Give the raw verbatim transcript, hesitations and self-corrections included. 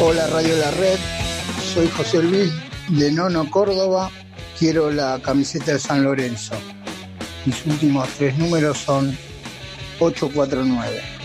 Hola Radio La Red, soy José Luis de Nono, Córdoba. Quiero la camiseta de San Lorenzo. Mis últimos tres números son ocho cuatro nueve.